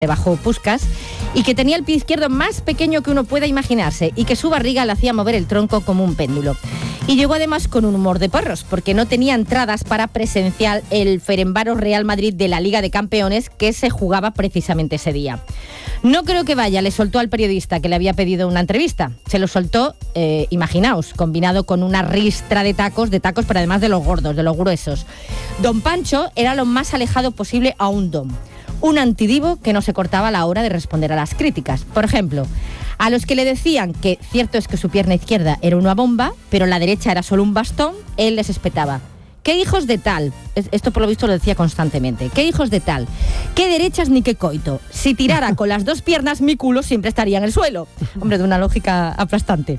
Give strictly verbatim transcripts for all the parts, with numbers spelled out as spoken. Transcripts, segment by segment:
bajo Puskás, y que tenía el pie izquierdo más pequeño que uno pueda imaginarse y que su barriga le hacía mover el tronco como un péndulo. Y llegó además con un humor de porros, porque no tenía entradas para presenciar el Ferencváros Real Madrid de la Liga de Campeones que se jugaba precisamente ese día. No creo que vaya, le soltó al periodista que le había pedido una entrevista. Se lo soltó, eh, imaginaos, combinado con una ristra de tacos, de tacos, pero además de los gordos, de los gruesos. Don Pancho era lo más alejado posible a un don. Un antidivo que no se cortaba a la hora de responder a las críticas. Por ejemplo, a los que le decían que cierto es que su pierna izquierda era una bomba, pero la derecha era solo un bastón, él les espetaba: ¿qué hijos de tal? Esto por lo visto lo decía constantemente. ¿Qué hijos de tal? ¿Qué derechas ni qué coito? Si tirara con las dos piernas, mi culo siempre estaría en el suelo. Hombre, de una lógica aplastante.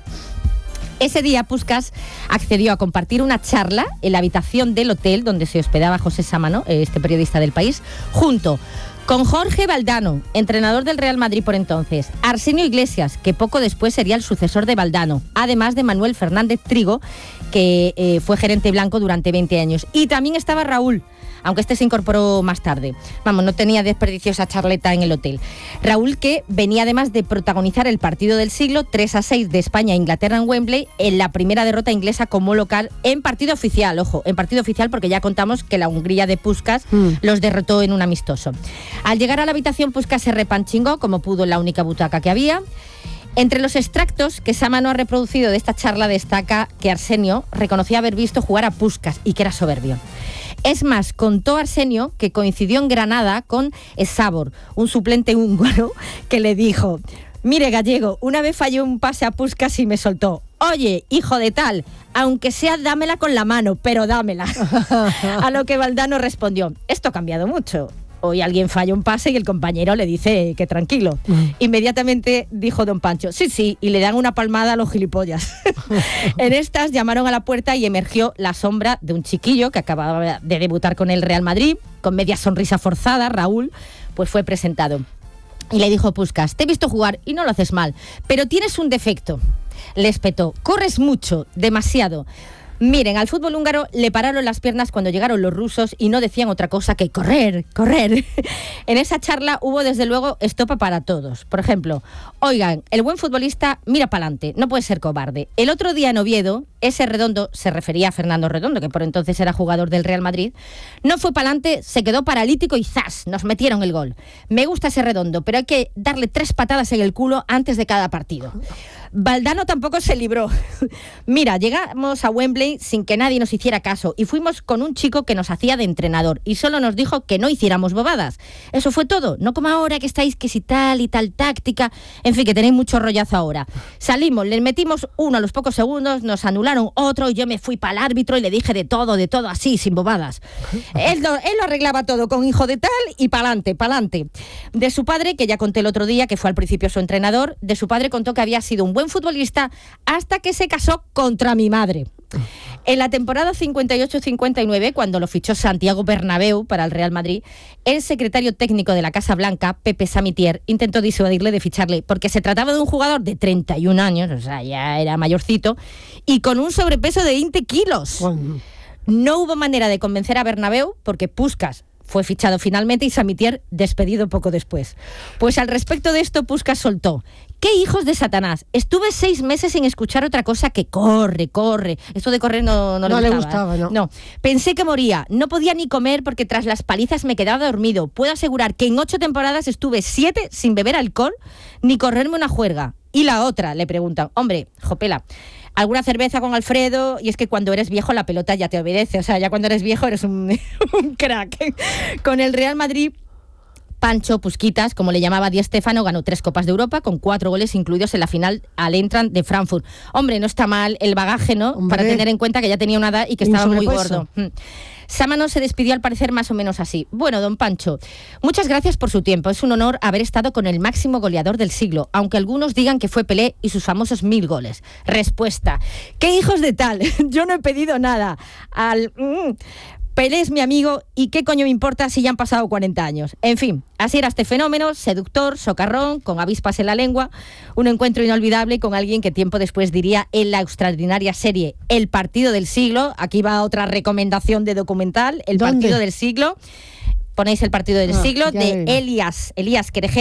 Ese día Puskás accedió a compartir una charla en la habitación del hotel donde se hospedaba José Sámano, este periodista del País, junto con Jorge Valdano, entrenador del Real Madrid por entonces, Arsenio Iglesias, que poco después sería el sucesor de Valdano, además de Manuel Fernández Trigo, que eh, fue gerente blanco durante veinte años. Y también estaba Raúl, aunque este se incorporó más tarde. Vamos, no tenía desperdicio esa charleta en el hotel. Raúl, que venía además de protagonizar el partido del siglo, tres a seis de España a Inglaterra en Wembley, en la primera derrota inglesa como local en partido oficial, ojo, en partido oficial, porque ya contamos que la Hungría de Puskás mm. los derrotó en un amistoso. Al llegar a la habitación, Puskás se repanchingó como pudo en la única butaca que había. Entre los extractos que Sámano ha reproducido de esta charla destaca que Arsenio reconocía haber visto jugar a Puskás y que era soberbio. Es más, contó Arsenio que coincidió en Granada con Esábor, un suplente húngaro, que le dijo: mire, gallego, una vez falló un pase a Puskás y me soltó: oye, hijo de tal, aunque sea dámela con la mano, pero dámela. A lo que Valdano respondió: esto ha cambiado mucho. Hoy alguien falla un pase y el compañero le dice que tranquilo. Mm. Inmediatamente dijo don Pancho: sí, sí, y le dan una palmada a los gilipollas. En estas llamaron a la puerta y emergió la sombra de un chiquillo que acababa de debutar con el Real Madrid, con media sonrisa forzada. Raúl, pues fue presentado. Y le dijo Puskás: te he visto jugar y no lo haces mal, pero tienes un defecto. Le espetó: corres mucho, demasiado. Miren, al fútbol húngaro le pararon las piernas cuando llegaron los rusos y no decían otra cosa que correr, correr. En esa charla hubo desde luego estopa para todos. Por ejemplo, oigan, el buen futbolista mira para adelante, no puede ser cobarde. El otro día en Oviedo, ese Redondo, se refería a Fernando Redondo, que por entonces era jugador del Real Madrid, no fue para adelante, se quedó paralítico y ¡zas!, nos metieron el gol. Me gusta ese Redondo, pero hay que darle tres patadas en el culo antes de cada partido. Valdano tampoco se libró. Mira, llegamos a Wembley sin que nadie nos hiciera caso y fuimos con un chico que nos hacía de entrenador y solo nos dijo que no hiciéramos bobadas. Eso fue todo, no como ahora que estáis que si tal y tal táctica, en fin, que tenéis mucho rollazo ahora. Salimos, les metimos uno a los pocos segundos, nos anularon otro y yo me fui para el árbitro y le dije de todo, de todo así, sin bobadas. Él lo, él lo arreglaba todo con hijo de tal y pa'lante, pa'lante. De su padre, que ya conté el otro día, que fue al principio su entrenador, de su padre contó que había sido un buen futbolista hasta que se casó contra mi madre. En la temporada cincuenta y ocho cincuenta y nueve, cuando lo fichó Santiago Bernabéu para el Real Madrid, el secretario técnico de la Casa Blanca, Pepe Samitier, intentó disuadirle de ficharle, porque se trataba de un jugador de treinta y un años, o sea, ya era mayorcito, y con un sobrepeso de veinte kilos. Bueno. No hubo manera de convencer a Bernabéu, porque Puskás fue fichado finalmente y Samitier despedido poco después. Pues al respecto de esto, Puskás soltó: ¡qué hijos de Satanás! Estuve seis meses sin escuchar otra cosa que corre, corre. Esto de correr no, no, no le gustaba. No le gustaba, ¿eh? ¿no? No. Pensé que moría. No podía ni comer porque tras las palizas me quedaba dormido. Puedo asegurar que en ocho temporadas estuve siete sin beber alcohol ni correrme una juerga. Y la otra, le preguntan: hombre, Jopela, alguna cerveza con Alfredo, y es que cuando eres viejo la pelota ya te obedece, o sea, ya cuando eres viejo eres un, un crack. Con el Real Madrid, Pancho Pusquitas, como le llamaba Di Stéfano, ganó tres Copas de Europa con cuatro goles incluidos en la final al Eintracht de Frankfurt. Hombre, no está mal el bagaje, ¿no? Hombre, para tener en cuenta que ya tenía una edad y que estaba muy gordo. Sámano se despidió al parecer más o menos así: bueno, don Pancho, muchas gracias por su tiempo. Es un honor haber estado con el máximo goleador del siglo, aunque algunos digan que fue Pelé y sus famosos mil goles. Respuesta: ¿qué hijos de tal? Yo no he pedido nada. Al... Mm, Pelé es mi amigo y qué coño me importa si ya han pasado cuarenta años. En fin, así era este fenómeno, seductor, socarrón, con avispas en la lengua, un encuentro inolvidable con alguien que tiempo después diría en la extraordinaria serie El Partido del Siglo. Aquí va otra recomendación de documental, El ¿Dónde? Partido del Siglo. ponéis El partido del Ah, siglo, ya de veo. Elías, Elías Quereje.